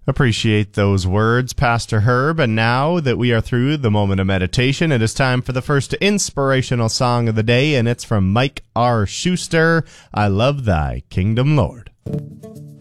Appreciate those words, Pastor Herb. And now that we are through the moment of meditation, it is time for the first inspirational song of the day, and it's from Mike R. Schuster, I Love Thy Kingdom, Lord.